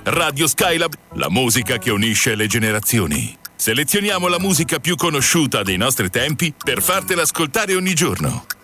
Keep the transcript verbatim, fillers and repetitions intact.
Radio Skylab, la musica che unisce le generazioni. Selezioniamo la musica più conosciuta dei nostri tempi per fartela ascoltare ogni giorno.